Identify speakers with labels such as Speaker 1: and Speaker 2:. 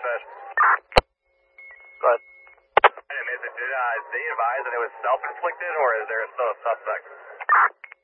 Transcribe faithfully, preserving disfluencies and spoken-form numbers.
Speaker 1: dispatch.
Speaker 2: Go ahead.
Speaker 1: Is it, did uh, they advise that it was self-inflicted, or is there still a suspect?